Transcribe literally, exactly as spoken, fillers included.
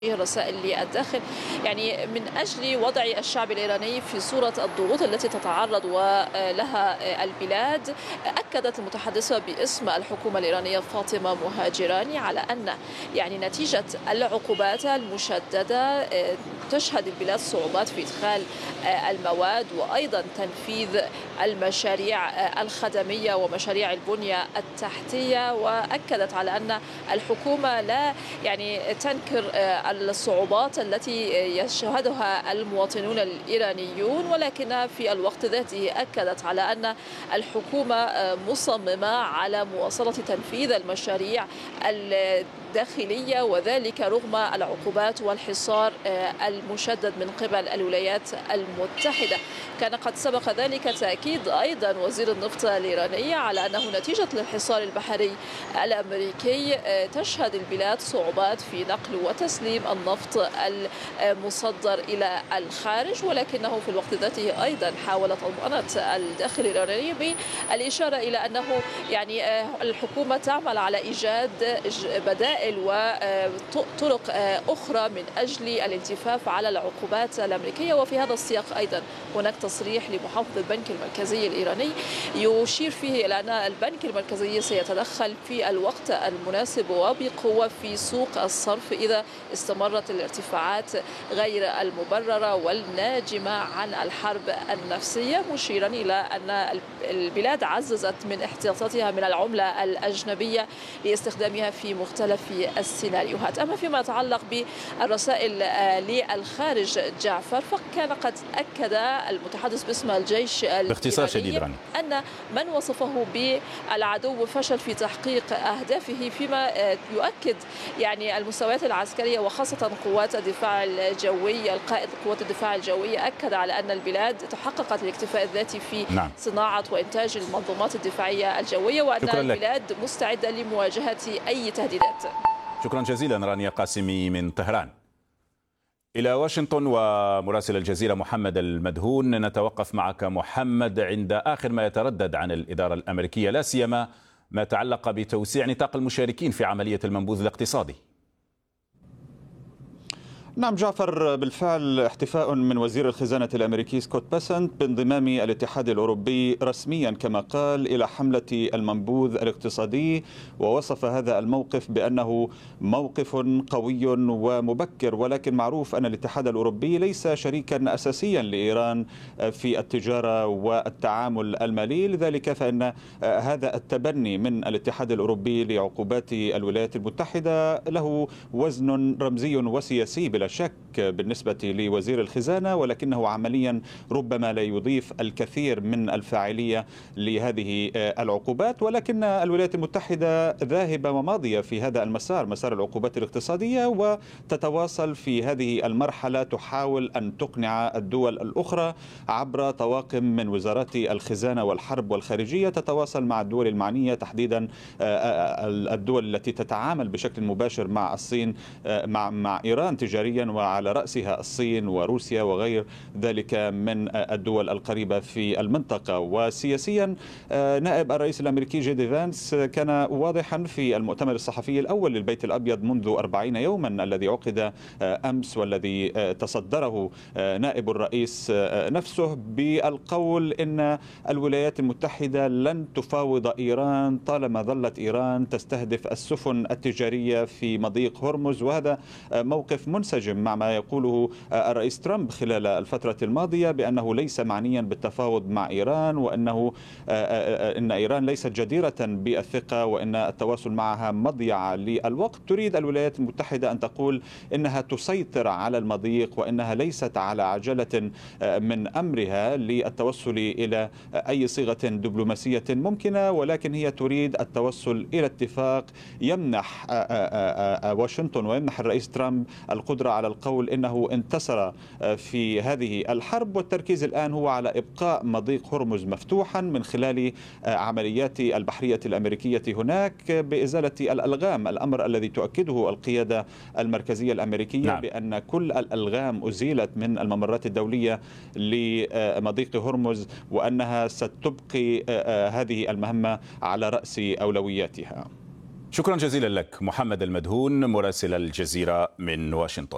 رسائل للداخل يعني من أجل وضع الشعب الإيراني في صورة الضغوط التي تتعرض لها البلاد. أكدت المتحدثة باسم الحكومة الإيرانية فاطمة مهاجراني على أن يعني نتيجة العقوبات المشددة تشهد البلاد صعوبات في إدخال المواد وأيضا تنفيذ المشاريع الخدمية ومشاريع البنية التحتية. وأكدت على أن الحكومة لا يعني تنكر الصعوبات التي يشهدها المواطنون الإيرانيون، ولكن في الوقت ذاته أكدت على أن الحكومة مصممة على مواصلة تنفيذ المشاريع الداخلية، وذلك رغم العقوبات والحصار المشدد من قبل الولايات المتحدة. كان قد سبق ذلك تأكيد أيضا وزير النفط الإيراني على أنه نتيجة للحصار البحري الأمريكي تشهد البلاد صعوبات في نقل وتسليم النفط المصدر إلى الخارج، ولكنه في الوقت ذاته أيضا حاول طمأنة الداخل الإيراني بالإشارة إلى أنه يعني الحكومة تعمل على إيجاد بدائل وطرق أخرى من أجل الالتفاف على العقوبات الأمريكية. وفي هذا السياق أيضا هناك تصريح لمحافظ البنك المركزي الإيراني يشير فيه إلى أن البنك المركزي سيتدخل في الوقت المناسب وبقوة في سوق الصرف إذا استمرت الارتفاعات غير المبررة والناجمة عن الحرب النفسية، مشيرا إلى أن البلاد عززت من احتياطاتها من العملة الأجنبية لاستخدامها في مختلف السيناريوهات. أما فيما يتعلق بالرسائل للخارج جعفر، فكان قد أكد المتحدث باسم الجيش باختصار شديد راني أن من وصفه بالعدو فشل في تحقيق أهدافه، فيما يؤكد يعني المستويات العسكرية وخاصة قوات الدفاع الجوي. القائد قوات الدفاع الجوية أكد على أن البلاد تحققت الاكتفاء الذاتي في نعم. صناعة وإنتاج المنظومات الدفاعية الجوية، وأن البلاد مستعدة لمواجهة أي تهديدات. شكرا جزيلا رانيا قاسمي من طهران. إلى واشنطن ومراسل الجزيرة محمد المدهون. نتوقف معك محمد عند آخر ما يتردد عن الإدارة الأمريكية، لا سيما ما تعلق بتوسيع نطاق المشاركين في عملية المنبوذ الاقتصادي. نعم جعفر، بالفعل احتفاء من وزير الخزانة الأمريكي سكوت بيسنت بانضمام الاتحاد الأوروبي رسميا كما قال إلى حملة المنبوذ الاقتصادي، ووصف هذا الموقف بأنه موقف قوي ومبكر. ولكن معروف أن الاتحاد الأوروبي ليس شريكا أساسيا لإيران في التجارة والتعامل المالي، لذلك فإن هذا التبني من الاتحاد الأوروبي لعقوبات الولايات المتحدة له وزن رمزي وسياسي بلا شك بالنسبة لوزير الخزانة، ولكنه عمليا ربما لا يضيف الكثير من الفاعلية لهذه العقوبات. ولكن الولايات المتحدة ذاهبة وماضية في هذا المسار، مسار العقوبات الاقتصادية، وتتواصل في هذه المرحلة تحاول أن تقنع الدول الأخرى عبر طواقم من وزارات الخزانة والحرب والخارجية، تتواصل مع الدول المعنية تحديدا الدول التي تتعامل بشكل مباشر مع الصين مع مع إيران تجاريا، وعلى رأسها الصين وروسيا وغير ذلك من الدول القريبة في المنطقة. وسياسيا نائب الرئيس الأمريكي جي دي فانس كان واضحا في المؤتمر الصحفي الأول للبيت الأبيض منذ أربعين يوما الذي عقد أمس، والذي تصدره نائب الرئيس نفسه، بالقول إن الولايات المتحدة لن تفاوض إيران طالما ظلت إيران تستهدف السفن التجارية في مضيق هرمز. وهذا موقف منسجم مع ما يقوله الرئيس ترامب خلال الفترة الماضية بأنه ليس معنيا بالتفاوض مع إيران، وأنه إن إيران ليست جديرة بالثقة، وأن التواصل معها مضيعة للوقت. تريد الولايات المتحدة أن تقول إنها تسيطر على المضيق، وأنها ليست على عجلة من أمرها للتوصل إلى أي صيغة دبلوماسية ممكنة، ولكن هي تريد التوصل إلى اتفاق يمنح واشنطن ويمنح الرئيس ترامب القدرة على القول إنه انتصر في هذه الحرب. والتركيز الآن هو على إبقاء مضيق هرمز مفتوحا من خلال عمليات البحرية الأمريكية هناك بإزالة الألغام، الأمر الذي تؤكده القيادة المركزية الأمريكية نعم. بأن كل الألغام أزيلت من الممرات الدولية لمضيق هرمز، وأنها ستبقي هذه المهمة على رأس أولوياتها. شكرا جزيلا لك محمد المدهون مراسل الجزيرة من واشنطن.